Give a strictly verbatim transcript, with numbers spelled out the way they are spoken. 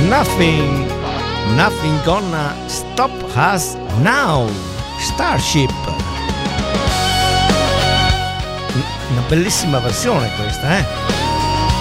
Nothing, Nothing Gonna Stop Us Now, Starship. Una bellissima versione questa, eh?